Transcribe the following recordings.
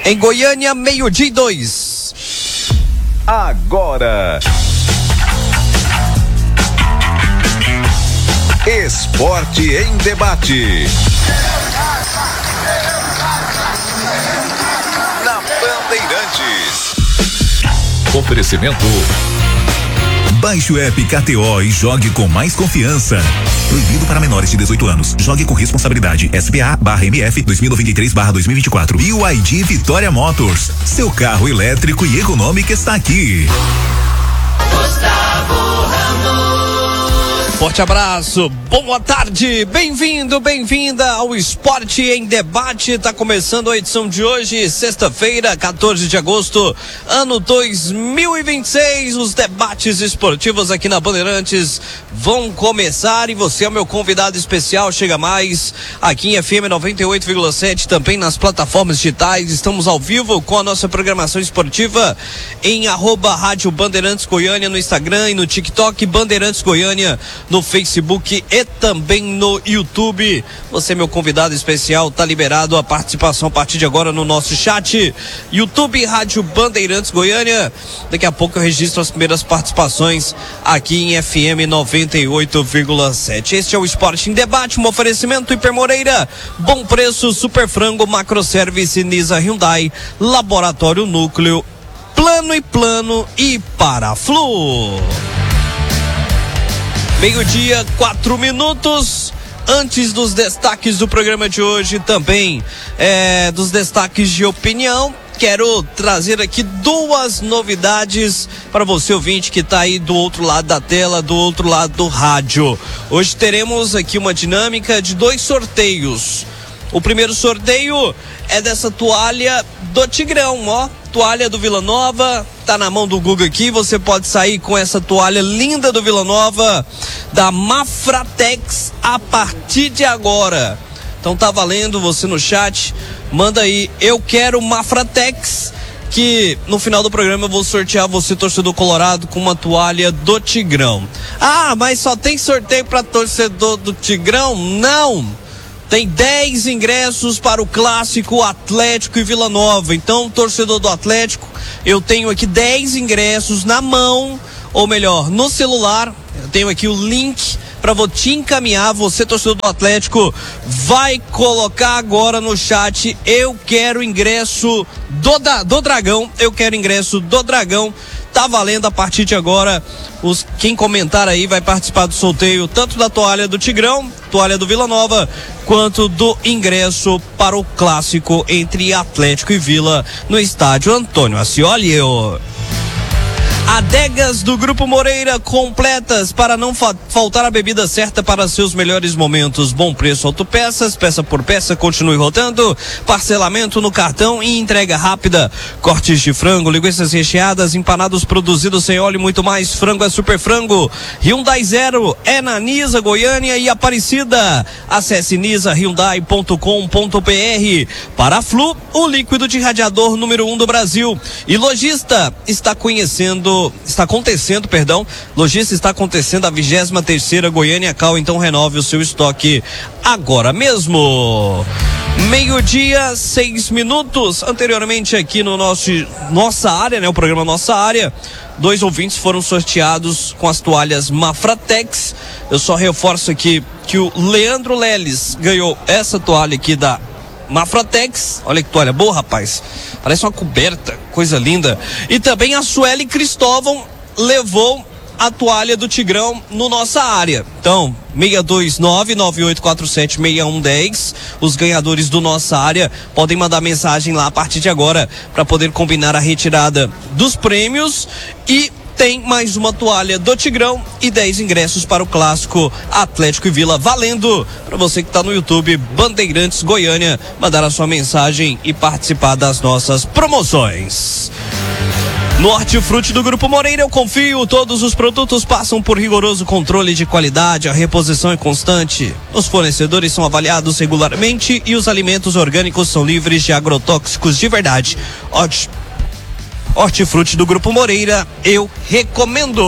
Em Goiânia, 12:02. Agora, Esporte em Debate. Na Bandeirantes. Oferecimento. Baixe o app KTO e jogue com mais confiança. Proibido para menores de 18 anos. Jogue com responsabilidade. SPA/MF 2023/2024. BYD Vitória Motors. Seu carro elétrico e econômico está aqui. Gustavo Ramos. Forte abraço, boa tarde, bem-vinda ao Esporte em Debate. Tá começando a edição de hoje, sexta-feira, 14 de agosto, ano 2026. Os debates esportivos aqui na Bandeirantes vão começar e você é o meu convidado especial. Chega mais aqui em FM 98,7, também nas plataformas digitais. Estamos ao vivo com a nossa programação esportiva em @Rádio Bandeirantes Goiânia no Instagram e no TikTok, Bandeirantes Goiânia no Facebook e também no YouTube. Você, meu convidado especial, tá liberado a participação a partir de agora no nosso chat YouTube Rádio Bandeirantes Goiânia. Daqui a pouco eu registro as primeiras participações aqui em FM 98,7. Este é o Esporte em Debate, um oferecimento Hiper Moreira, Bom Preço, Super Frango, Macroservice, Nisa Hyundai, Laboratório Núcleo, Plano e Paraflu. 12:04. Antes dos destaques do programa de hoje, também dos destaques de opinião, quero trazer aqui duas novidades para você ouvinte que está aí do outro lado da tela, do outro lado do rádio. Hoje teremos aqui uma dinâmica de 2 sorteios. O primeiro sorteio é dessa toalha do Tigrão, ó. Toalha do Vila Nova, tá na mão do Google aqui, você pode sair com essa toalha linda do Vila Nova, da Mafratex, a partir de agora. Então tá valendo, você no chat, manda aí, eu quero Mafratex, que no final do programa eu vou sortear você, torcedor colorado, com uma toalha do Tigrão. Ah, mas só tem sorteio para torcedor do Tigrão? Não! Tem 10 ingressos para o clássico Atlético e Vila Nova. Então, torcedor do Atlético, eu tenho aqui 10 ingressos na mão, ou melhor, no celular. Eu tenho aqui o link para vou te encaminhar. Você, torcedor do Atlético, vai colocar agora no chat: eu quero ingresso do Dragão. Eu quero ingresso do Dragão. Tá valendo a partir de agora. Quem comentar aí vai participar do sorteio tanto da toalha do Tigrão, toalha do Vila Nova, quanto do ingresso para o clássico entre Atlético e Vila no estádio Antônio Ascioli. Adegas do Grupo Moreira, completas para não faltar a bebida certa para seus melhores momentos. Bom preço, autopeças, peça por peça, continue rodando. Parcelamento no cartão e entrega rápida. Cortes de frango, linguiças recheadas, empanados produzidos sem óleo e muito mais. Frango é Super Frango. Hyundai Zero é na Nisa, Goiânia e Aparecida. Acesse nisahyundai.com.br. Paraflu, o líquido de radiador número 1 do Brasil. E Logista está acontecendo a 23ª Goiânia Cal, então renove o seu estoque agora mesmo. 12:06. Anteriormente aqui no nossa área, né? O programa Nossa Área, 2 ouvintes foram sorteados com as toalhas Mafratex. Eu só reforço aqui que o Leandro Leles ganhou essa toalha aqui da Mafratex. Olha que toalha boa, rapaz. Parece uma coberta, coisa linda. E também a Sueli Cristóvão levou a toalha do Tigrão no Nossa Área. Então, 629-9847-6110. Os ganhadores do Nossa Área podem mandar mensagem lá a partir de agora para poder combinar a retirada dos prêmios. E tem mais uma toalha do Tigrão e 10 ingressos para o clássico Atlético e Vila, valendo para você que está no YouTube Bandeirantes Goiânia, mandar a sua mensagem e participar das nossas promoções. No Hortifruti do Grupo Moreira eu confio, todos os produtos passam por rigoroso controle de qualidade, a reposição é constante, os fornecedores são avaliados regularmente e os alimentos orgânicos são livres de agrotóxicos de verdade. Hortifruti do Grupo Moreira, eu recomendo.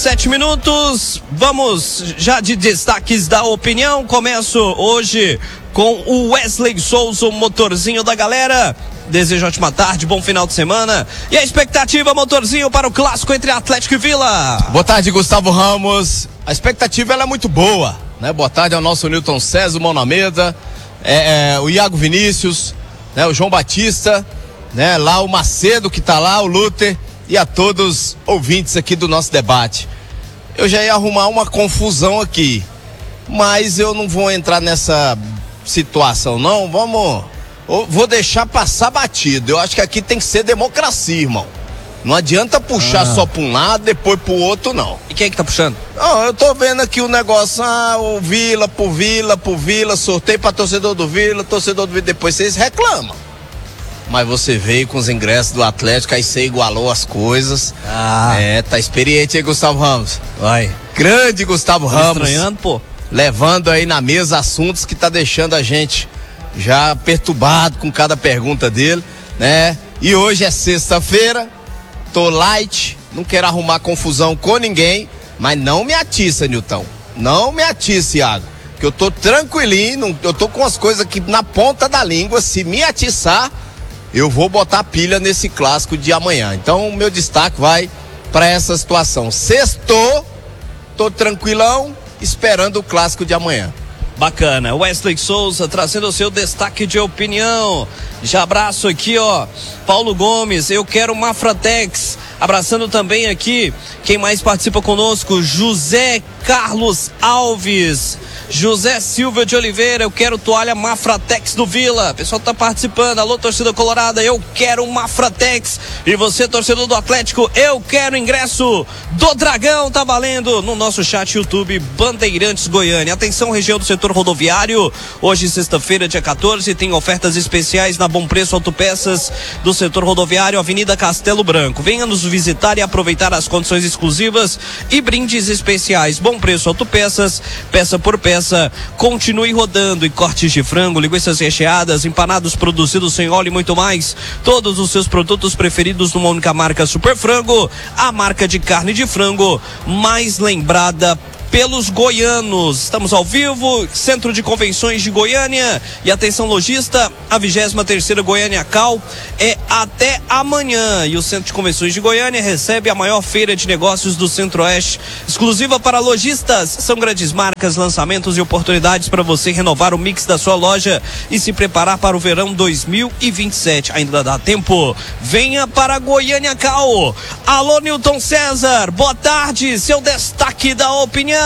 12:07. Vamos já de destaques da opinião. Começo hoje com o Wesley Souza, o motorzinho da galera. Desejo ótima tarde, bom final de semana. E a expectativa, motorzinho, para o clássico entre Atlético e Vila. Boa tarde, Gustavo Ramos. A expectativa ela é muito boa, né? Boa tarde ao nosso Newton César, mão na mesa, o Iago Vinícius, né? O João Batista, né? Lá o Macedo que tá lá, o Luther, e a todos ouvintes aqui do nosso debate. Eu já ia arrumar uma confusão aqui, mas eu não vou entrar nessa situação, não. Vou deixar passar batido. Eu acho que aqui tem que ser democracia, irmão. Não adianta puxar só pra um lado, depois pro outro, não. E quem é que tá puxando? Não, eu tô vendo aqui o negócio, o Vila, pro Vila, sorteio pra torcedor do Vila, depois vocês reclamam. Mas você veio com os ingressos do Atlético, aí você igualou as coisas. Tá experiente aí, Gustavo Ramos. Vai. Grande Gustavo Ramos. Estranhando, pô. Levando aí na mesa assuntos que tá deixando a gente já perturbado com cada pergunta dele, né? E hoje é sexta-feira, tô light, não quero arrumar confusão com ninguém, mas não me atiça, Nilton. Não me atiça, Iago, que eu tô tranquilinho, eu tô com as coisas aqui na ponta da língua. Se me atiçar, eu vou botar pilha nesse clássico de amanhã. Então o meu destaque vai para essa situação. Sextou, tô tranquilão, esperando o clássico de amanhã. Bacana, Wesley Souza trazendo o seu destaque de opinião. Já abraço aqui, ó, Paulo Gomes, eu quero Mafratex. Abraçando também aqui, quem mais participa conosco? José Carlos Alves, José Silva de Oliveira, eu quero toalha Mafratex do Vila. O pessoal tá participando. Alô, torcida colorada, eu quero Mafratex. E você, torcedor do Atlético, eu quero ingresso do Dragão. Tá valendo no nosso chat YouTube Bandeirantes Goiânia. Atenção, região do setor rodoviário. Hoje, sexta-feira, dia 14, tem ofertas especiais na Bom Preço Autopeças do setor rodoviário, Avenida Castelo Branco. Venha nos visitar e aproveitar as condições exclusivas e brindes especiais. Bom Preço Autopeças, peça por peça. Continue rodando. E cortes de frango, linguiças recheadas, empanados produzidos sem óleo e muito mais. Todos os seus produtos preferidos numa única marca, Super Frango, a marca de carne de frango mais lembrada pelos goianos. Estamos ao vivo, Centro de Convenções de Goiânia. E atenção, lojista, a 23ª Goiânia Cal é até amanhã. E o Centro de Convenções de Goiânia recebe a maior feira de negócios do Centro-Oeste, exclusiva para lojistas. São grandes marcas, lançamentos e oportunidades para você renovar o mix da sua loja e se preparar para o verão 2027. Ainda dá tempo. Venha para Goiânia Cal. Alô, Newton César, boa tarde, seu destaque da opinião.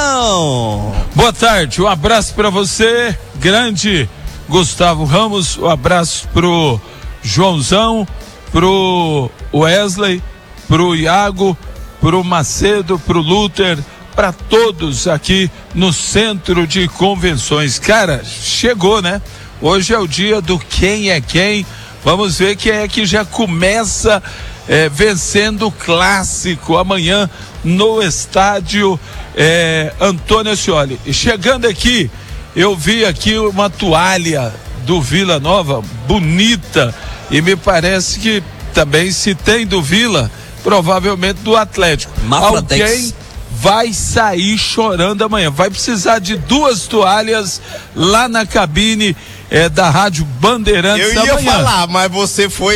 Boa tarde, um abraço para você, grande Gustavo Ramos, um abraço pro Joãozão, pro Wesley, pro Iago, pro Macedo, pro Luther, para todos aqui no Centro de Convenções. Cara, chegou, né? Hoje é o dia do quem é quem. Vamos ver quem é que já começa vencendo o clássico amanhã no estádio Antônio Ascioli. E chegando aqui, eu vi aqui uma toalha do Vila Nova, bonita, e me parece que também, se tem do Vila, provavelmente do Atlético. Mafratex. Alguém vai sair chorando amanhã. Vai precisar de 2 toalhas lá na cabine da Rádio Bandeirantes amanhã. Eu ia falar, mas você foi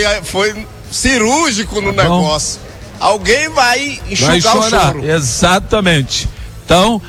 cirúrgico no negócio. Alguém vai enxugar o choro. Exatamente. Então,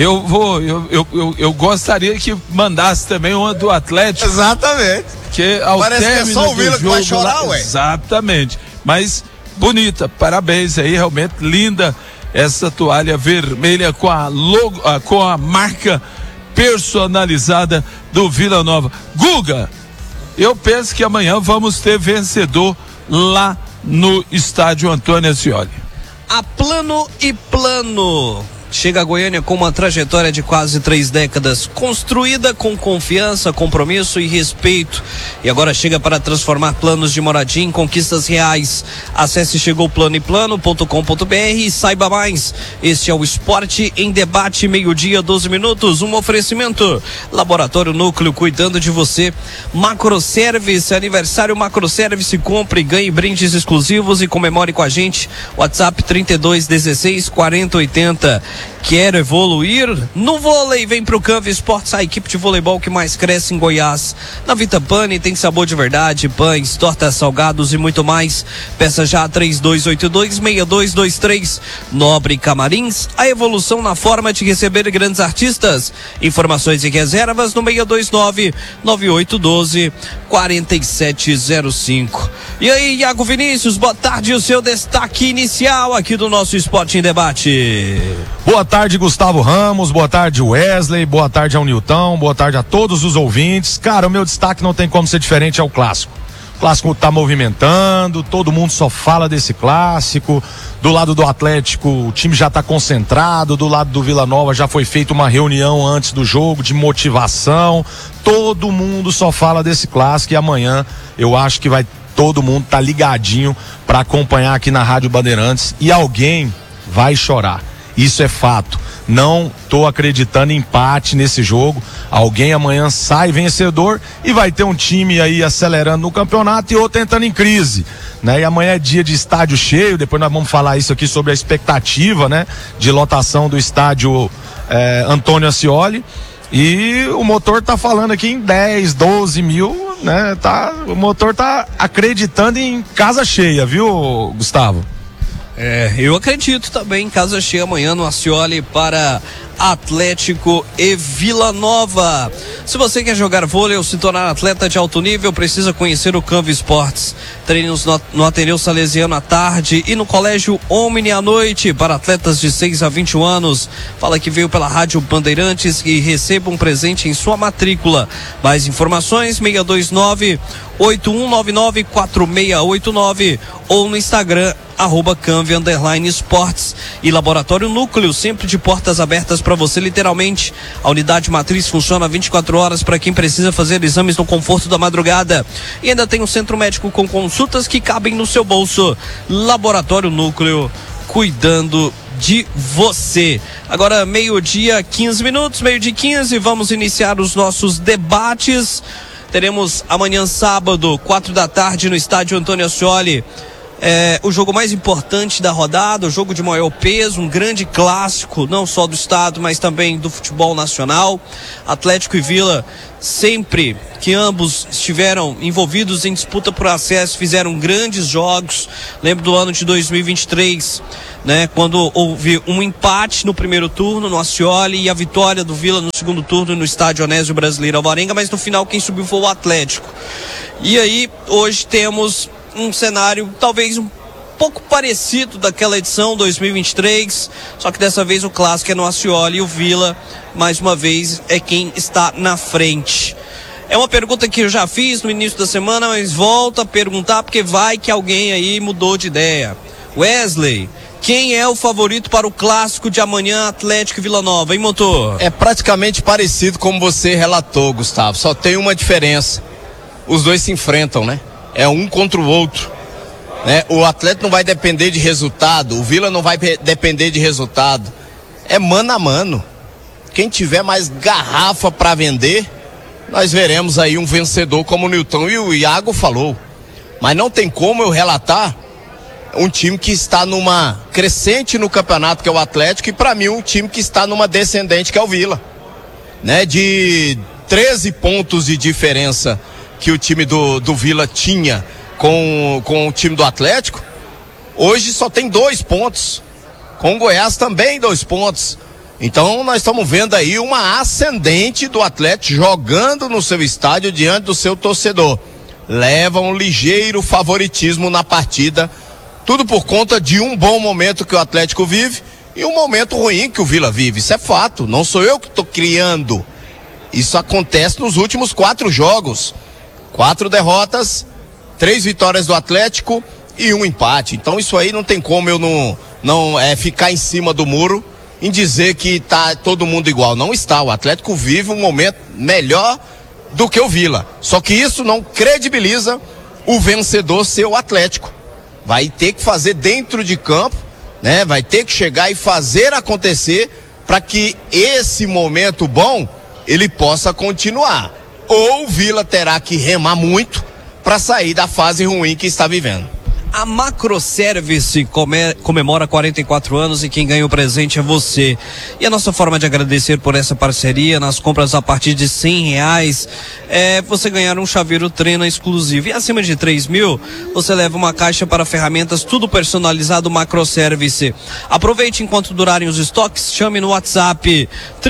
eu gostaria que mandasse também uma do Atlético. Exatamente. Que ao parece que é só o Vila que vai chorar, ué. Exatamente. Mas bonita, parabéns aí, realmente linda essa toalha vermelha com a logo, com a marca personalizada do Vila Nova. Guga, eu penso que amanhã vamos ter vencedor lá no estádio Antônio Ascioli. A Plano e Plano chega a Goiânia com uma trajetória de quase 3 décadas, construída com confiança, compromisso e respeito. E agora chega para transformar planos de moradia em conquistas reais. Acesse chegouplanoeplano.com.br e saiba mais. Este é o Esporte em Debate, 12:12. Um oferecimento. Laboratório Núcleo, cuidando de você. Macroservice, aniversário Macroservice. Compre, ganhe brindes exclusivos e comemore com a gente. WhatsApp 3216 4080. Quer evoluir? No vôlei, vem pro Canva Esportes, a equipe de voleibol que mais cresce em Goiás. Na Vita Pane tem sabor de verdade, pães, tortas, salgados e muito mais. Peça já 3282-6223. Nobre Camarins, a evolução na forma de receber grandes artistas. Informações e reservas no 629-9812-4705. E aí, Iago Vinícius, boa tarde, o seu destaque inicial aqui do nosso Esporte em Debate. Boa tarde, Gustavo Ramos, boa tarde, Wesley, boa tarde ao Nilton, boa tarde a todos os ouvintes. Cara, o meu destaque não tem como ser diferente, é o clássico. O clássico tá movimentando, todo mundo só fala desse clássico. Do lado do Atlético, o time já tá concentrado, do lado do Vila Nova já foi feita uma reunião antes do jogo de motivação. Todo mundo só fala desse clássico e amanhã eu acho que vai todo mundo tá ligadinho para acompanhar aqui na Rádio Bandeirantes e alguém vai chorar. Isso é fato. Não tô acreditando em empate nesse jogo. Alguém amanhã sai vencedor e vai ter um time aí acelerando no campeonato e outro entrando em crise, né? E amanhã é dia de estádio cheio. Depois nós vamos falar isso aqui sobre a expectativa, né, de lotação do estádio Antônio Ascioli. E o motor tá falando aqui em 10, 12 mil, né? O motor tá acreditando em casa cheia, viu, Gustavo? Eu acredito também em casa cheia amanhã no Ascioli para Atlético e Vila Nova. Se você quer jogar vôlei ou se tornar atleta de alto nível, precisa conhecer o Canva Esportes. Treinos no Ateneu Salesiano à tarde e no Colégio Omni à noite para atletas de 6 a 21 anos. Fala que veio pela Rádio Bandeirantes e receba um presente em sua matrícula. Mais informações 629-8199-4689 ou no Instagram @Canve_Esportes. E Laboratório Núcleo, sempre de portas abertas para você, literalmente. A unidade matriz funciona 24 horas para quem precisa fazer exames no conforto da madrugada. E ainda tem um centro médico com consultas que cabem no seu bolso. Laboratório Núcleo, cuidando de você. Agora, meio-dia, 15 minutos, meio-dia 15, vamos iniciar os nossos debates. Teremos amanhã, sábado, 4 da tarde, no estádio Antônio Ascioli, o jogo mais importante da rodada, o jogo de maior peso, um grande clássico, não só do estado, mas também do futebol nacional. Atlético e Vila, sempre que ambos estiveram envolvidos em disputa por acesso, fizeram grandes jogos. Lembro do ano de 2023, né, quando houve um empate no primeiro turno no Ascioli e a vitória do Vila no segundo turno no estádio Onésio Brasileiro Alvarenga, mas no final quem subiu foi o Atlético. E aí, hoje temos um cenário talvez um pouco parecido daquela edição 2023, só que dessa vez o clássico é no Ascioli e o Vila, mais uma vez, é quem está na frente. É uma pergunta que eu já fiz no início da semana, mas volto a perguntar porque vai que alguém aí mudou de ideia. Wesley, quem é o favorito para o clássico de amanhã, Atlético e Vila Nova, hein, motor? É praticamente parecido como você relatou, Gustavo, só tem uma diferença. Os dois se enfrentam, né? É um contra o outro, né? O Atlético não vai depender de resultado, o Vila não vai depender de resultado. É mano a mano. Quem tiver mais garrafa para vender, nós veremos aí um vencedor, como o Nilton e o Iago falou. Mas não tem como eu relatar um time que está numa crescente no campeonato, que é o Atlético, e para mim um time que está numa descendente, que é o Vila, né? De 13 pontos de diferença que o time do Vila tinha com o time do Atlético, hoje só tem 2 pontos, com o Goiás também 2 pontos. Então nós estamos vendo aí uma ascendente do Atlético jogando no seu estádio diante do seu torcedor. Leva um ligeiro favoritismo na partida, tudo por conta de um bom momento que o Atlético vive e um momento ruim que o Vila vive. Isso é fato, não sou eu que estou criando. Isso acontece nos últimos 4 jogos. 4 derrotas, 3 vitórias do Atlético e um empate. Então isso aí não tem como eu não ficar em cima do muro em dizer que tá todo mundo igual. Não está. O Atlético vive um momento melhor do que o Vila. Só que isso não credibiliza o vencedor ser o Atlético. Vai ter que fazer dentro de campo, né? Vai ter que chegar e fazer acontecer para que esse momento bom ele possa continuar. Ou o Vila terá que remar muito para sair da fase ruim que está vivendo. A Macroservice comemora 44 anos e quem ganha o presente é você. E a nossa forma de agradecer por essa parceria, nas compras a partir de R$100, é você ganhar um chaveiro Trena exclusivo. E acima de 3.000, você leva uma caixa para ferramentas, tudo personalizado Macroservice. Aproveite enquanto durarem os estoques, chame no WhatsApp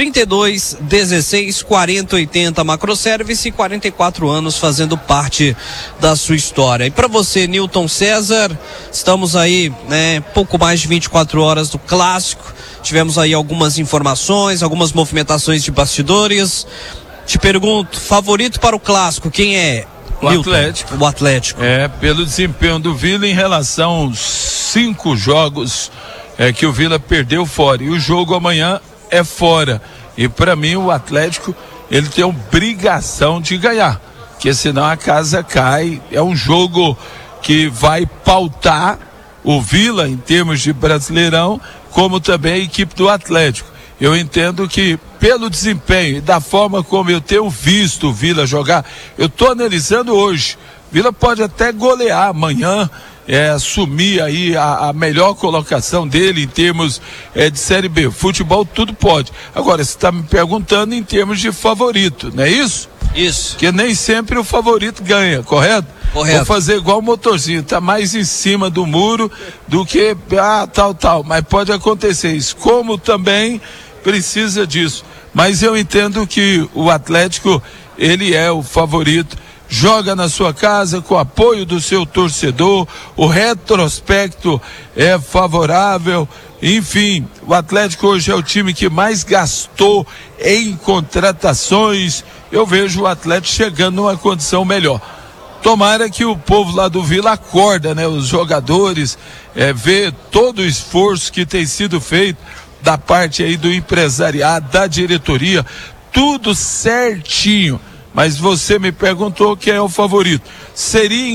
32 16 40 80. Macroservice, 44 anos fazendo parte da sua história. E para você, Newton César, estamos aí, pouco mais de 24 horas do clássico. Tivemos aí algumas informações, algumas movimentações de bastidores. Te pergunto, favorito para o clássico, quem é? O Newton? Atlético. O Atlético. Pelo desempenho do Vila em relação aos 5 jogos que o Vila perdeu fora. E o jogo amanhã é fora. E para mim o Atlético, ele tem obrigação de ganhar, porque senão a casa cai. É um jogo que vai pautar o Vila em termos de Brasileirão, como também a equipe do Atlético. Eu entendo que pelo desempenho e da forma como eu tenho visto o Vila jogar, eu estou analisando hoje, Vila pode até golear amanhã, assumir aí a melhor colocação dele em termos de Série B. Futebol tudo pode. Agora, você está me perguntando em termos de favorito, não é isso? Isso. Porque nem sempre o favorito ganha, correto? Correto. Vou fazer igual o motorzinho, tá mais em cima do muro do que tal, mas pode acontecer isso, como também precisa disso, mas eu entendo que o Atlético, ele é o favorito, joga na sua casa com o apoio do seu torcedor, o retrospecto é favorável, enfim, o Atlético hoje é o time que mais gastou em contratações. Eu vejo o Atlético chegando numa condição melhor. Tomara que o povo lá do Vila acorda, né? Os jogadores, vê todo o esforço que tem sido feito da parte aí do empresariado, da diretoria, tudo certinho. Mas você me perguntou quem é o favorito. Seria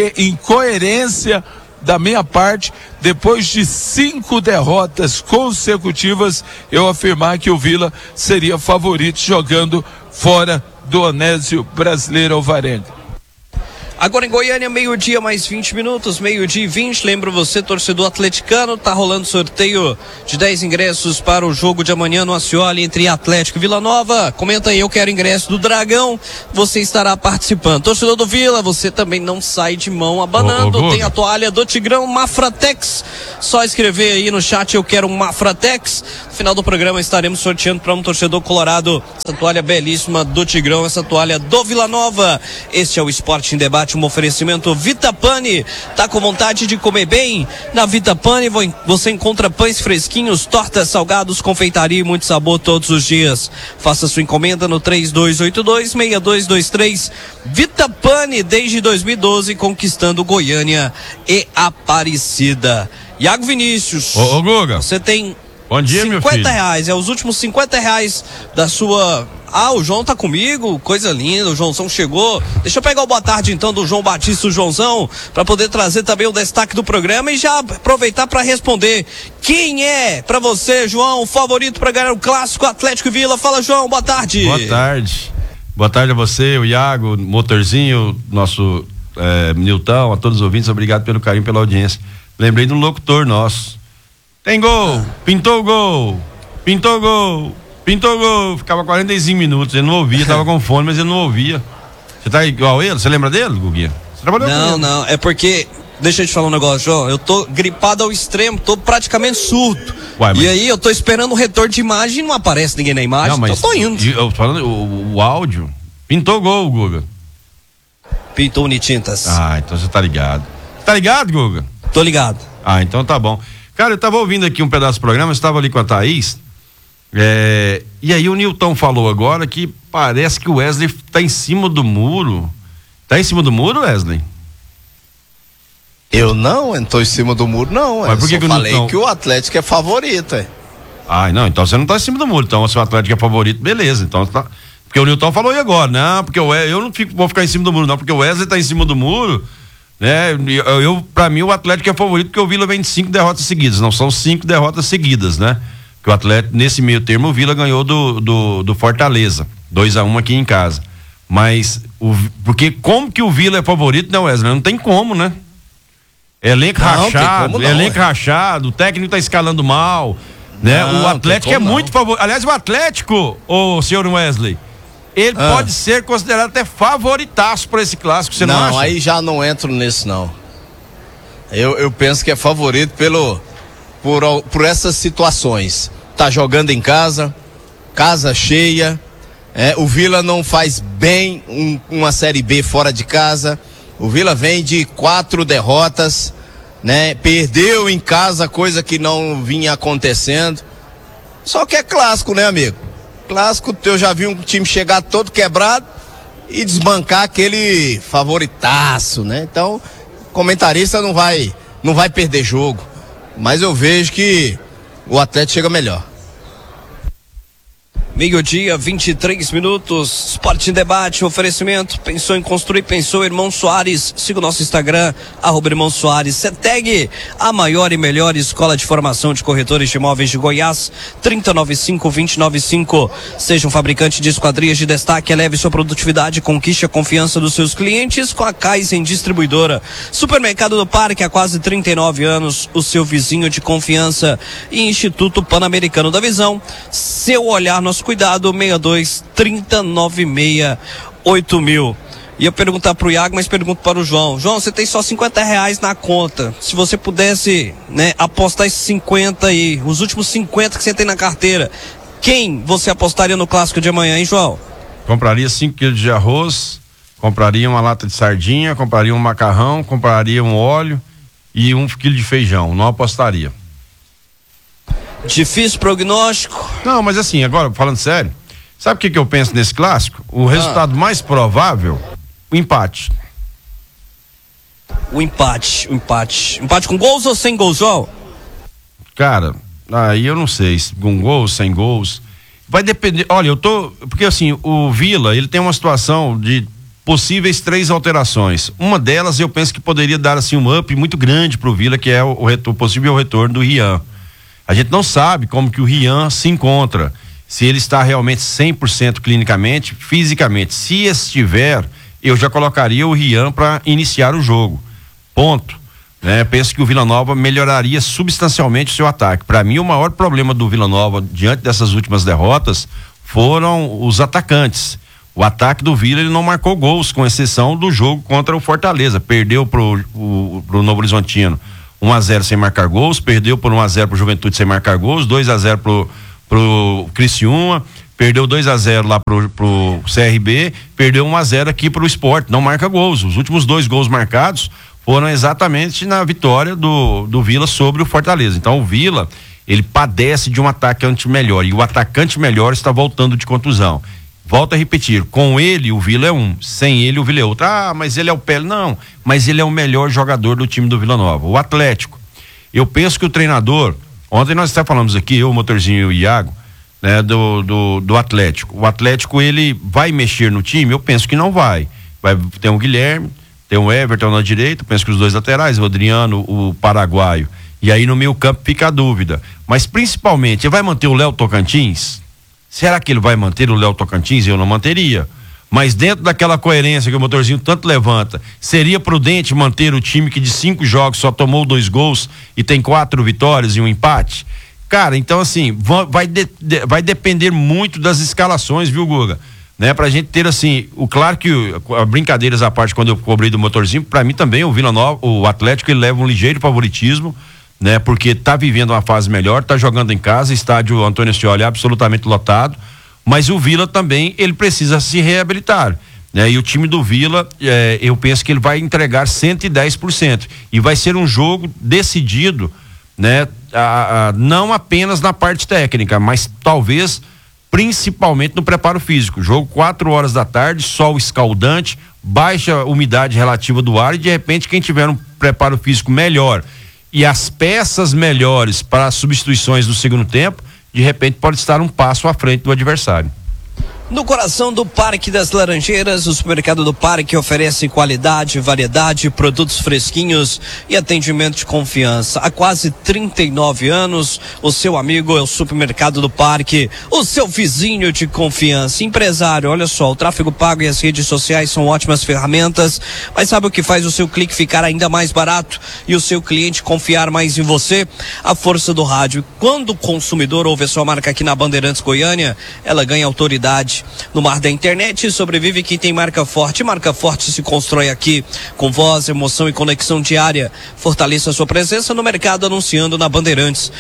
incoerência da minha parte, depois de 5 derrotas consecutivas, eu afirmar que o Vila seria favorito jogando fora do Onésio Brasileiro Alvarenga. Agora em Goiânia, meio-dia mais 20 minutos, meio-dia e 20. Lembro você, torcedor atleticano, tá rolando sorteio de 10 ingressos para o jogo de amanhã no Acioli entre Atlético e Vila Nova. Comenta aí, eu quero ingresso do Dragão, você estará participando. Torcedor do Vila, você também não sai de mão abanando. Tem a toalha do Tigrão Mafratex. Só escrever aí no chat, eu quero um Mafratex. No final do programa estaremos sorteando para um torcedor colorado essa toalha belíssima do Tigrão, essa toalha do Vila Nova. Este é o Esporte em Debate. Um oferecimento Vitapane. Tá com vontade de comer bem? Na Vitapane você encontra pães fresquinhos, tortas, salgados, confeitaria e muito sabor todos os dias. Faça sua encomenda no 3282-6223. Vitapane, desde 2012, conquistando Goiânia e Aparecida. Iago Vinícius. Ô Guga. Você tem bom dia, meu filho. R$50, os últimos R$50 da sua... o João tá comigo, coisa linda, o Joãozão chegou. Deixa eu pegar o boa tarde então do João Batista, o Joãozão, para poder trazer também o destaque do programa e já aproveitar para responder. Quem é para você, João, o favorito para ganhar o clássico Atlético e Vila? Fala, João, boa tarde. Boa tarde. Boa tarde a você, o Iago, o Motorzinho, nosso Nilton, a todos os ouvintes, obrigado pelo carinho, pela audiência. Lembrei de um locutor nosso. Tem gol, pintou o gol, pintou o gol. Pintou o gol, ficava 45 minutos, ele não ouvia, tava com fome, mas ele não ouvia. Você tá igual ele? Você lembra dele, Guguinha? Você trabalhou com ele? Não, é porque, deixa eu te falar um negócio, João, eu tô gripado ao extremo, tô praticamente surdo. Uai, mas... E aí eu tô esperando o retorno de imagem e não aparece ninguém na imagem, não, mas então eu tô indo. Eu tô falando, o áudio, pintou o gol, Guga. Pintou Unitintas. Ah, então você tá ligado. Tá ligado, Guga? Tô ligado. Ah, então tá bom. Cara, eu tava ouvindo aqui um pedaço do programa, eu estava ali com a Thaís. E aí o Nilton falou agora que parece que o Wesley tá em cima do muro. Tá em cima do muro, Wesley? Eu não tô em cima do muro, não. Mas por que eu falei que o Atlético é favorito, Ah, não, então você não tá em cima do muro. Então, se o Atlético é favorito, beleza. Então tá. Porque o Nilton falou aí agora, não, porque eu não vou ficar em cima do muro, não, porque o Wesley tá em cima do muro, né? Pra mim, o Atlético é favorito porque o Vila vem de 5 derrotas seguidas. Não são 5 derrotas seguidas, né? Que o Atlético, nesse meio termo, o Vila ganhou do Fortaleza, 2-1 aqui em casa. Mas, porque como que o Vila é favorito, né, Wesley? Não tem como, né? Elenco Não, tem como não, elenco rachado, o técnico tá escalando mal, né? Não, O Atlético é muito favorito. Aliás, o Atlético, o senhor Wesley, ele pode ser considerado até favoritaço para esse clássico, você não acha? Não, aí já não entro nisso, não. Eu penso que é favorito por essas situações. Tá jogando em casa, casa cheia, o Vila não faz bem uma Série B fora de casa. O Vila vem de 4 derrotas, né? Perdeu em casa, coisa que não vinha acontecendo. Só que é clássico, né, amigo? Clássico, eu já vi um time chegar todo quebrado e desbancar aquele favoritaço, né? Então, o comentarista não vai perder jogo. Mas eu vejo que o Atlético chega melhor. Meio-dia, 23 minutos, Esporte em Debate, oferecimento, pensou em construir, pensou Irmão Soares, siga o nosso Instagram, @Irmão Soares, CETEG, a maior e melhor escola de formação de corretores de imóveis de Goiás, 3095-295, seja um fabricante de esquadrias de destaque, eleve sua produtividade, conquiste a confiança dos seus clientes com a Kaizen Distribuidora, Supermercado do Parque há quase 39 anos, o seu vizinho de confiança, e Instituto Pan-Americano da Visão, seu olhar, nosso cuidado, 62-3096-8000. Ia perguntar pro Iago, mas pergunto para o João. João, você tem só R$50 na conta. Se você pudesse, né, apostar esses 50 aí, os últimos 50 que você tem na carteira, quem você apostaria no clássico de amanhã, hein, João? Compraria 5 quilos de arroz, compraria uma lata de sardinha, compraria um macarrão, compraria um óleo e 1 quilo de feijão. Não apostaria. Difícil prognóstico? Não, mas assim, agora falando sério, sabe o que eu penso nesse clássico? O resultado mais provável, o empate. O empate. Empate com gols ou sem gols, João? Cara, aí eu não sei, com gols, sem gols. Vai depender, olha, porque assim, o Vila, ele tem uma situação de possíveis 3 alterações. Uma delas eu penso que poderia dar assim um up muito grande pro Vila, que é o possível retorno do Rian. A gente não sabe como que o Rian se encontra, se ele está realmente 100% clinicamente, fisicamente. Se estiver, eu já colocaria o Rian para iniciar o jogo. Ponto. Né? Penso que o Vila Nova melhoraria substancialmente o seu ataque. Para mim, o maior problema do Vila Nova diante dessas últimas derrotas foram os atacantes. O ataque do Vila, ele não marcou gols, com exceção do jogo contra o Fortaleza. Perdeu pro Novo Horizontino 1-0 sem marcar gols, perdeu por 1-0 pro Juventude sem marcar gols, 2-0 pro Criciúma, perdeu 2-0 lá pro CRB, perdeu 1-0 aqui pro Sport, não marca gols. Os últimos 2 gols marcados foram exatamente na vitória do Vila sobre o Fortaleza. Então o Vila, ele padece de um atacante melhor, e o atacante melhor está voltando de contusão. Volto a repetir, com ele o Vila é um, sem ele o Vila é outro. Ah, mas ele é o Pele. Não, mas ele é o melhor jogador do time do Vila Nova. O Atlético, eu penso que o treinador, ontem nós até falamos aqui, eu, o Motorzinho e o Iago, né, do Atlético. O Atlético, ele vai mexer no time? Eu penso que não vai. Vai ter o Guilherme, tem o Everton na direita, penso que os 2 laterais, o Adriano, o paraguaio. E aí no meio campo fica a dúvida. Mas principalmente, ele vai manter o Léo Tocantins? Será que ele vai manter o Léo Tocantins? Eu não manteria. Mas dentro daquela coerência que o Motorzinho tanto levanta, seria prudente manter o time que de 5 jogos só tomou 2 gols e tem 4 vitórias e um empate? Cara, então assim, vai depender muito das escalações, viu, Guga? Né? Pra gente ter assim, claro que brincadeiras à parte, quando eu cobrei do Motorzinho, pra mim também o Vila Nova, o Atlético, ele leva um ligeiro favoritismo, né? Porque tá vivendo uma fase melhor, tá jogando em casa, estádio Antônio Scioli absolutamente lotado, mas o Vila também, ele precisa se reabilitar, né? E o time do Vila, eu penso que ele vai entregar 110%, e vai ser um jogo decidido, né? Não apenas na parte técnica, mas talvez principalmente no preparo físico. Jogo 4 horas da tarde, sol escaldante, baixa umidade relativa do ar, e de repente quem tiver um preparo físico melhor e as peças melhores para as substituições do segundo tempo, de repente pode estar um passo à frente do adversário. No coração do Parque das Laranjeiras, o supermercado do Parque oferece qualidade, variedade, produtos fresquinhos e atendimento de confiança. Há quase 39 anos, o seu amigo é o supermercado do Parque, o seu vizinho de confiança. Empresário, olha só, o tráfego pago e as redes sociais são ótimas ferramentas, mas sabe o que faz o seu clique ficar ainda mais barato e o seu cliente confiar mais em você? A força do rádio. Quando o consumidor ouve a sua marca aqui na Bandeirantes Goiânia, ela ganha autoridade. No mar da internet, sobrevive quem tem marca forte. Marca forte se constrói aqui, com voz, emoção e conexão diária. Fortaleça a sua presença no mercado anunciando na Bandeirantes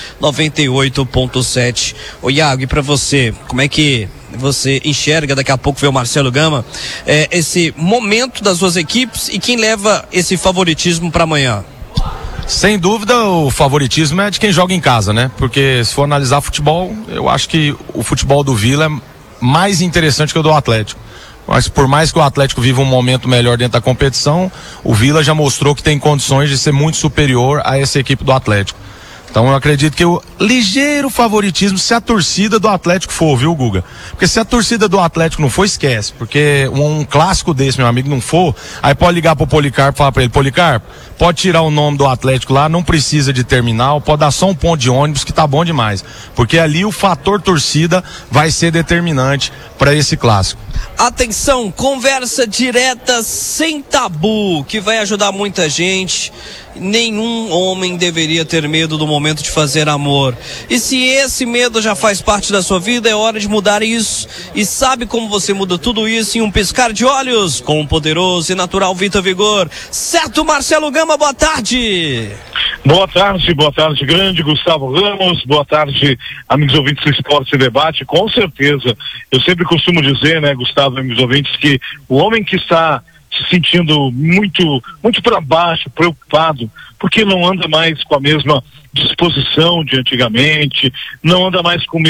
98.7. Ô Iago, e pra você, como é que você enxerga, daqui a pouco vê o Marcelo Gama, esse momento das duas equipes e quem leva esse favoritismo para amanhã? Sem dúvida, o favoritismo é de quem joga em casa, né? Porque se for analisar futebol, eu acho que o futebol do Vila é mais interessante que o do Atlético. Mas por mais que o Atlético viva um momento melhor dentro da competição, o Vila já mostrou que tem condições de ser muito superior a essa equipe do Atlético. Então eu acredito que o ligeiro favoritismo, se a torcida do Atlético for, viu, Guga? Porque se a torcida do Atlético não for, esquece. Porque um clássico desse, meu amigo, não for, aí pode ligar pro Policarpo e falar pra ele: Policarpo, pode tirar o nome do Atlético lá, não precisa de terminal, pode dar só um ponto de ônibus que tá bom demais. Porque ali o fator torcida vai ser determinante para esse clássico. Atenção, conversa direta sem tabu, que vai ajudar muita gente. Nenhum homem deveria ter medo do momento de fazer amor. E se esse medo já faz parte da sua vida, é hora de mudar isso. E sabe como você muda tudo isso em um piscar de olhos? Com o poderoso e natural Vita Vigor. Certo, Marcelo Gama, boa tarde. Boa tarde, grande Gustavo Ramos, boa tarde, amigos ouvintes do Esporte e Debate. Com certeza, eu sempre costumo dizer, né, Gustavo, amigos ouvintes, que o homem que está se sentindo muito para baixo, preocupado, porque não anda mais com a mesma disposição de antigamente, não anda mais com o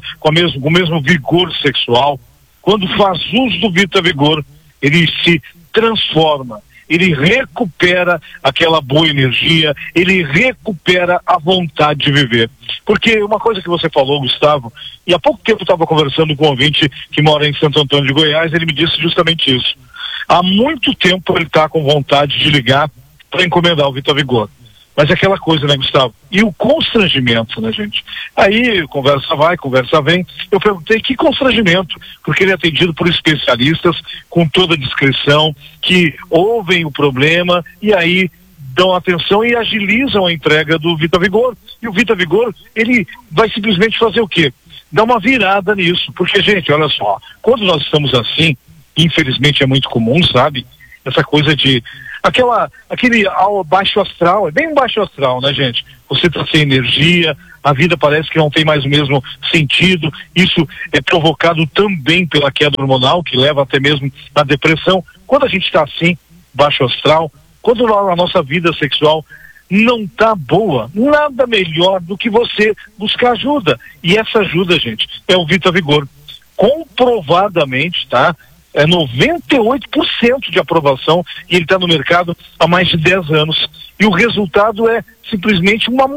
mesmo vigor sexual. Quando faz uso do Vita Vigor, ele se transforma, ele recupera aquela boa energia, ele recupera a vontade de viver. Porque uma coisa que você falou, Gustavo, e há pouco tempo eu estava conversando com um ouvinte que mora em Santo Antônio de Goiás, ele me disse justamente isso. Há muito tempo ele está com vontade de ligar para encomendar o Vita Vigor. Mas é aquela coisa, né, Gustavo? E o constrangimento, né, gente? Aí, conversa vai, conversa vem. Eu perguntei que constrangimento, porque ele é atendido por especialistas com toda a discrição, que ouvem o problema e aí dão atenção e agilizam a entrega do Vita Vigor. E o Vita Vigor, ele vai simplesmente fazer o quê? Dar uma virada nisso. Porque, gente, olha só, quando nós estamos assim, infelizmente é muito comum, sabe? Essa coisa de aquele baixo astral, é bem um baixo astral, né, gente? Você tá sem energia, a vida parece que não tem mais o mesmo sentido. Isso é provocado também pela queda hormonal, que leva até mesmo à depressão. Quando a gente está assim, baixo astral, quando a nossa vida sexual não tá boa, nada melhor do que você buscar ajuda. E essa ajuda, gente, é o Vita Vigor. Comprovadamente, tá? É 98% de aprovação e ele está no mercado há mais de 10 anos. E o resultado é simplesmente uma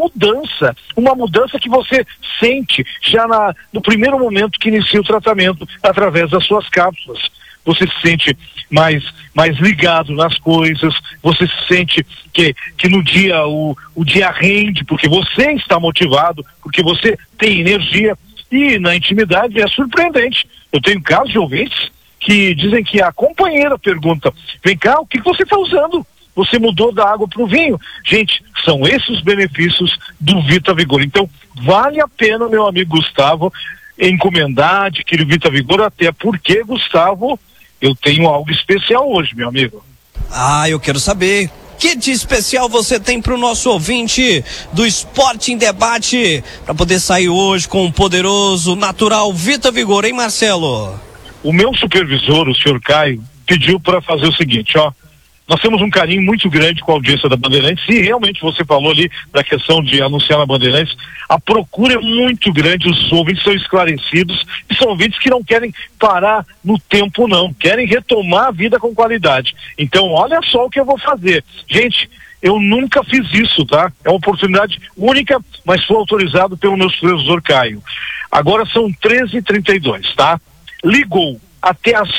mudança que você sente já no primeiro momento que inicia o tratamento através das suas cápsulas. Você se sente mais ligado nas coisas, você se sente que no dia o dia rende, porque você está motivado, porque você tem energia, e na intimidade é surpreendente. Eu tenho casos de ouvintes que dizem que a companheira pergunta: vem cá, o que você está usando? Você mudou da água para o vinho. Gente, são esses os benefícios do Vita Vigor. Então, vale a pena, meu amigo Gustavo, encomendar, adquirir o Vita Vigor, até porque, Gustavo, eu tenho algo especial hoje, meu amigo. Ah, eu quero saber. Que de especial você tem para o nosso ouvinte do Esporte em Debate, para poder sair hoje com o poderoso, natural Vita Vigor, hein, Marcelo? O meu supervisor, o senhor Caio, pediu para fazer o seguinte, ó. Nós temos um carinho muito grande com a audiência da Bandeirantes, e realmente você falou ali da questão de anunciar na Bandeirantes, a procura é muito grande, os ouvintes são esclarecidos, e são ouvintes que não querem parar no tempo não, querem retomar a vida com qualidade. Então, olha só o que eu vou fazer. Gente, eu nunca fiz isso, tá? É uma oportunidade única, mas foi autorizado pelo meu supervisor Caio. Agora são 13h32, tá? ligou até as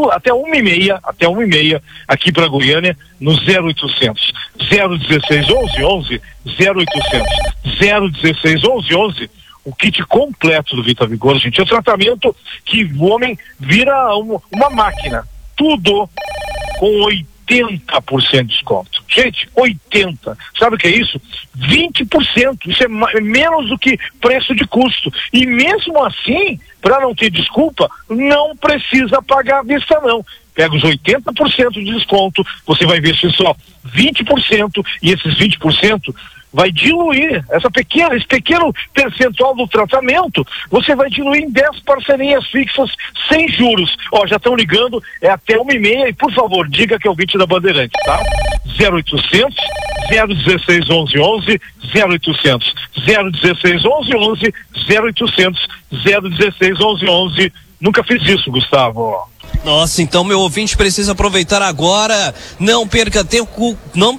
1h30 aqui para Goiânia no 0800 016 1111 0800 016 1111, o kit completo do Vita Vigor, gente. É um tratamento que o homem vira uma máquina, tudo com 80% de desconto. Gente, 80%. Sabe o que é isso? 20%. Isso é menos do que preço de custo. E mesmo assim, para não ter desculpa, não precisa pagar à vista, não. Pega os 80% de desconto, você vai investir só 20%, e esses 20% vai diluir esse pequeno percentual do tratamento, você vai diluir em 10 parcelinhas fixas sem juros. Ó, já estão ligando, é até 1h30, e por favor, diga que é o ouvinte da Bandeirante, tá? 0800 016 1111 0800 016 1111 0800 016 1111. Nunca fiz isso, Gustavo. Nossa, então meu ouvinte precisa aproveitar agora. Não perca tempo,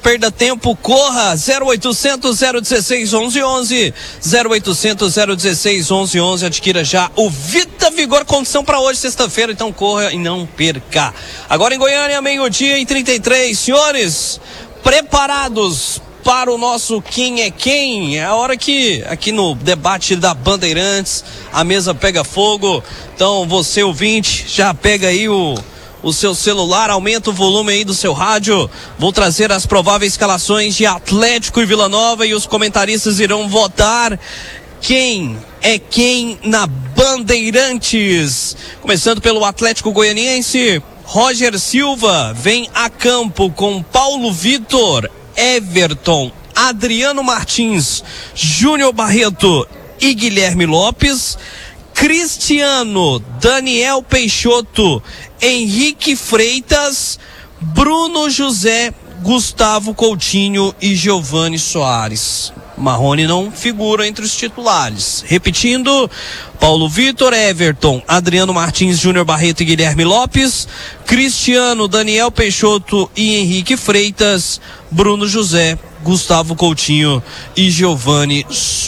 corra 0800 016 1111 0800 016 1111. Adquira já o Vita Vigor, condição para hoje, sexta-feira, então corra e não perca. Agora em Goiânia, 12:33, senhores, preparados para o nosso Quem é Quem? É a hora que aqui no debate da Bandeirantes a mesa pega fogo. Então você, ouvinte, já pega aí o seu celular, aumenta o volume aí do seu rádio. Vou trazer as prováveis escalações de Atlético e Vila Nova e os comentaristas irão votar quem é quem na Bandeirantes. Começando pelo Atlético Goianiense, Roger Silva vem a campo com Paulo Vitor, Everton, Adriano Martins, Júnior Barreto e Guilherme Lopes. Cristiano, Daniel Peixoto, Henrique Freitas, Bruno José, Gustavo Coutinho e Giovani Soares. Marrone não figura entre os titulares. Repetindo: Paulo Vitor, Everton, Adriano Martins, Júnior Barreto e Guilherme Lopes, Cristiano, Daniel Peixoto e Henrique Freitas, Bruno José, Gustavo Coutinho e Giovani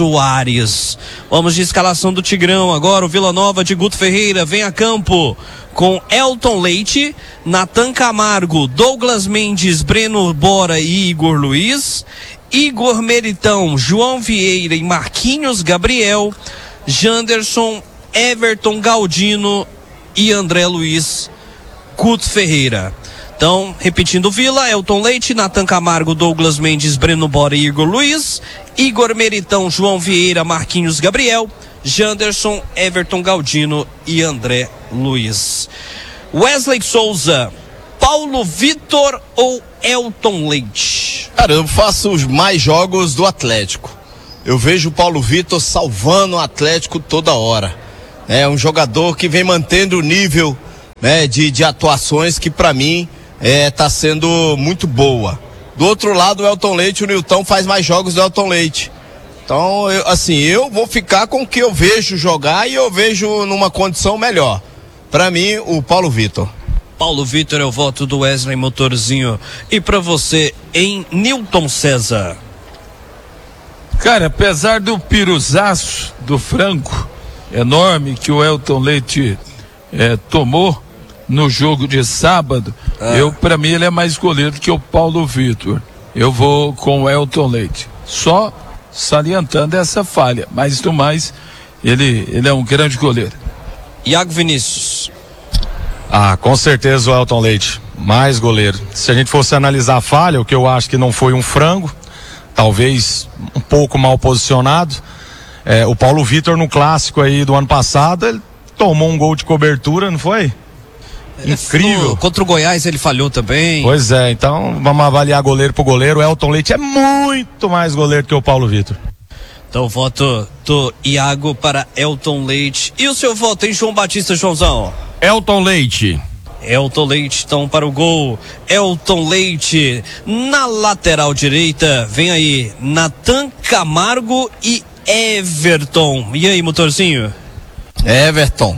Soares. Vamos de escalação do Tigrão agora. O Vila Nova de Guto Ferreira vem a campo com Elton Leite, Natan Camargo, Douglas Mendes, Breno Bora e Igor Luiz, Igor Meritão, João Vieira e Marquinhos Gabriel, Janderson, Everton Galdino e André Luiz, Guto Ferreira. Então, repetindo: Vila, Elton Leite, Natan Camargo, Douglas Mendes, Breno Bora e Igor Luiz, Igor Meritão, João Vieira, Marquinhos Gabriel, Janderson, Everton Galdino e André Luiz. Wesley Souza, Paulo Vitor ou Elton Leite? Cara, eu faço os mais jogos do Atlético. Eu vejo o Paulo Vitor salvando o Atlético toda hora. É um jogador que vem mantendo o nível, né, de atuações que pra mim tá sendo muito boa. Do outro lado, o Elton Leite, o Nilton faz mais jogos do Elton Leite. Então, eu vou ficar com o que eu vejo jogar e eu vejo numa condição melhor. Pra mim, o Paulo Vitor. Paulo Vitor é o voto do Wesley Motorzinho. E pra você, em Nilton César? Cara, apesar do piruzaço do frango enorme que o Elton Leite tomou no jogo de sábado, pra mim ele é mais goleiro que o Paulo Vitor. Eu vou com o Elton Leite. Só salientando essa falha, mas do mais, ele é um grande goleiro. Iago Vinícius. Com certeza o Elton Leite, mais goleiro. Se a gente fosse analisar a falha, o que eu acho que não foi um frango, talvez um pouco mal posicionado. O Paulo Vitor no clássico aí do ano passado, ele tomou um gol de cobertura, não foi? Incrível. Contra o Goiás ele falhou também. Pois é, então vamos avaliar goleiro por goleiro. O Elton Leite é muito mais goleiro que o Paulo Vitor. Então o voto do Iago para Elton Leite. E o seu voto, hein, João Batista, Joãozão? Elton Leite. Elton Leite, então, para o gol, Elton Leite. Na lateral direita, vem aí Natan Camargo e Everton. E aí, Motorzinho? Everton.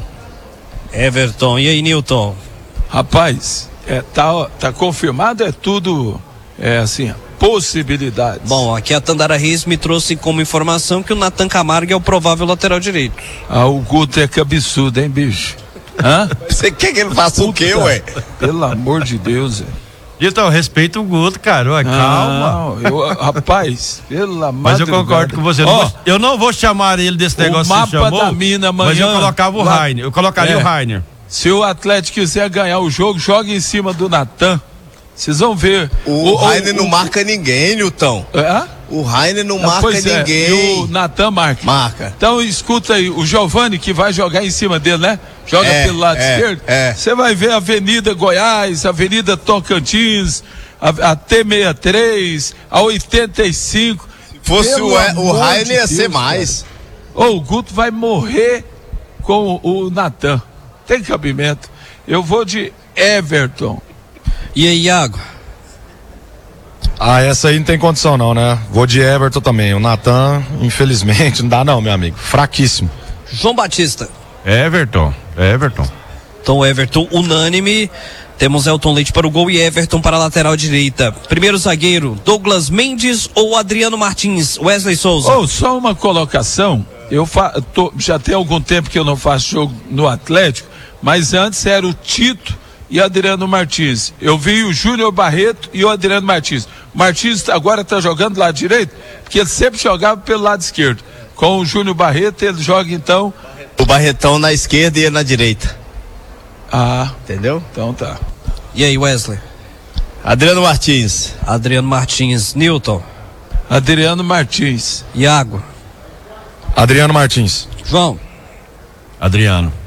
E aí, Nilton? Rapaz, tá confirmado, é tudo, assim, possibilidades. Bom, aqui a Tandara Reis me trouxe como informação que o Natan Camargo é o provável lateral direito. O Guto é cabeçudo, hein, bicho? Hã? Você quer que ele faça o quê, ué? Pelo amor de Deus, Então, respeita o Guto, cara. Ué, calma. Rapaz, pela Mas eu concordo com você. Eu não vou chamar ele desse negócio que você chamou. Da mina amanhã, mas eu colocava o Rainer. Eu colocaria o Rainer. Se o Atlético quiser ganhar o jogo, joga em cima do Natan. Vocês vão ver. O Rainer não marca ninguém, Nilton. O Rainer não marca ninguém. E o Natan marca. Então escuta aí, o Giovani que vai jogar em cima dele, né? Joga pelo lado esquerdo. Você vai ver a Avenida Goiás, a Avenida Tocantins, a T63, a 85. Se fosse o Rainer ia ser mais. O Guto vai morrer com o Natan. Tem cabimento. Eu vou de Everton. E aí, Iago? Essa aí não tem condição não, né? Vou de Everton também. O Natan, infelizmente, não dá não, meu amigo. Fraquíssimo. João Batista. Everton. Então, Everton, unânime. Temos Elton Leite para o gol e Everton para a lateral direita. Primeiro zagueiro, Douglas Mendes ou Adriano Martins? Wesley Souza. Só uma colocação. Já tem algum tempo que eu não faço jogo no Atlético, mas antes era o Tito e Adriano Martins. Eu vi o Júnior Barreto e o Adriano Martins. O Martins agora está jogando do lado direito, porque ele sempre jogava pelo lado esquerdo. Com o Júnior Barreto, ele joga então... O Barretão na esquerda e ele na direita. Entendeu? Então tá. E aí, Wesley? Adriano Martins. Adriano Martins. Nilton. Adriano Martins. Iago. Adriano Martins. João. Adriano.